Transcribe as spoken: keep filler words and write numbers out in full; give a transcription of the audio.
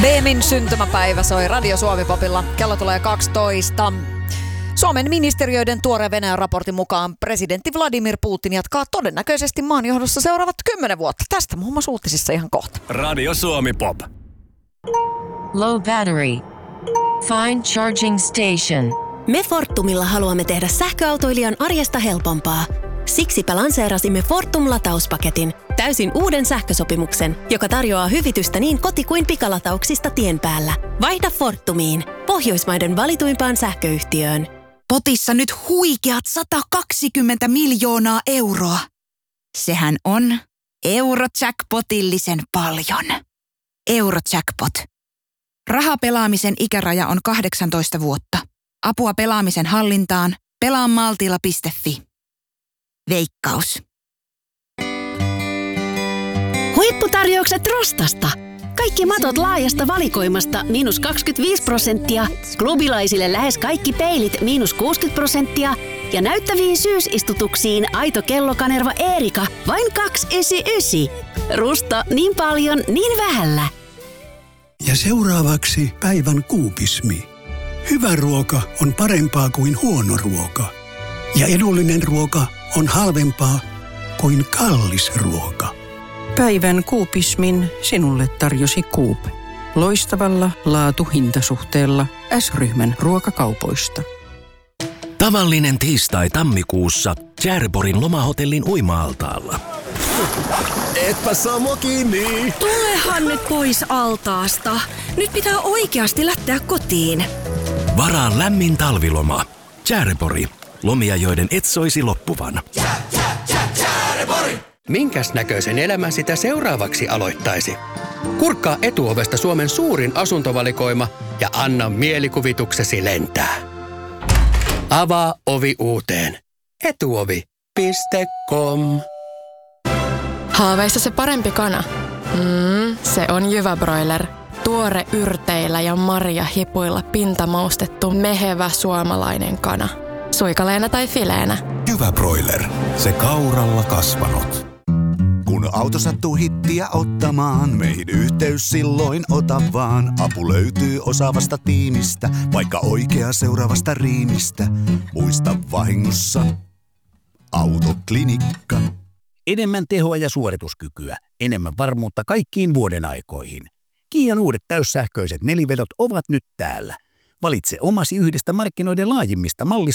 B M:n syntymäpäivä soi Radio Suomi-popilla. Kello tulee kaksitoista. Suomen ministeriöiden tuoreen Venäjän raportin mukaan presidentti Vladimir Putin jatkaa todennäköisesti maan johdossa seuraavat kymmenen vuotta. Tästä muun muassa uutisissa ihan kohta. Radio Suomi-pop. Low battery. Find charging station. Me Fortumilla haluamme tehdä sähköautoilijan arjesta helpompaa. Siksipä lanseerasimme Fortum-latauspaketin, täysin uuden sähkösopimuksen, joka tarjoaa hyvitystä niin koti- kuin pikalatauksista tien päällä. Vaihda Fortumiin, Pohjoismaiden valituimpaan sähköyhtiöön. Potissa nyt huikeat sata kaksikymmentä miljoonaa euroa. Sehän on Eurojackpotillisen paljon. Eurojackpot. Rahapelaamisen ikäraja on kahdeksantoista vuotta. Apua pelaamisen hallintaan pelaamaltilla piste fi. Veikkaus. Huipputarjoukset Rostasta. Kaikki matot laajasta valikoimasta miinus kaksikymmentäviisi prosenttia, klubilaisille lähes kaikki peilit miinus kuusikymmentä prosenttia ja näyttäviin syysistutuksiin aito kellokanerva Eerika vain kaksisataayhdeksänkymmentäyhdeksän. Rusta niin paljon, niin vähällä. Ja seuraavaksi päivän kuupismi. Hyvä ruoka on parempaa kuin huono ruoka. Ja edullinen ruoka on halvempaa kuin kallis ruoka. Päivän kuupismin sinulle tarjosi Coop. Loistavalla laatu-hintasuhteella S-ryhmän ruokakaupoista. Tavallinen tiistai tammikuussa Tjärborin lomahotellin uima-altaalla. Etpä saa mua kiinni! Tulehan nyt pois altaasta. Nyt pitää oikeasti lähteä kotiin. Varaa lämmin talviloma. Tjärbori. Lomia, joiden et soisi loppuvan. Minkäs näköisen elämän sitä seuraavaksi aloittaisi? Kurkkaa Etuovesta Suomen suurin asuntovalikoima ja anna mielikuvituksesi lentää. Avaa ovi uuteen. etuovi piste com. Haaveissa se parempi kana? Mm, se on Jyvä Broiler. Tuore yrteillä ja marjahipuilla pintamaustettu mehevä suomalainen kana. Suikaleena tai fileenä. Jyvä Broiler. Se kauralla kasvanut. Kun auto sattuu hittiä ottamaan, meihin yhteys silloin ota vaan. Apu löytyy osaavasta tiimistä, vaikka oikea seuraavasta riimistä. Muista vahingossa Autoklinikka. Enemmän tehoa ja suorituskykyä, enemmän varmuutta kaikkiin vuoden aikoihin. Kian uudet täyssähköiset nelivedot ovat nyt täällä. Valitse omasi yhdestä markkinoiden laajimmista mallista